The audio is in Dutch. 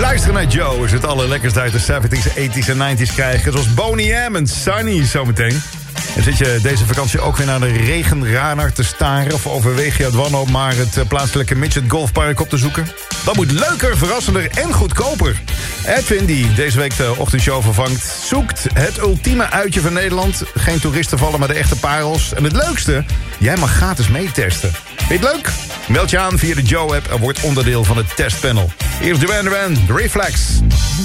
Luisteren naar Joe is het allerlekkerste uit de 70s, 80s en 90s krijgen. Zoals Boney M en Sunny zometeen. En zit je deze vakantie ook weer naar de regenradar te staren? Of overweeg je het wanhoop maar het plaatselijke midget golfpark op te zoeken? Dat moet leuker, verrassender en goedkoper. Edwin, die deze week de ochtendshow vervangt, zoekt het ultieme uitje van Nederland. Geen toeristen vallen, maar de echte parels. En het leukste, jij mag gratis meetesten. Vind je het leuk? Meld je aan via de Joe-app en word onderdeel van het testpanel. Hier is Duran Duran, The Reflex.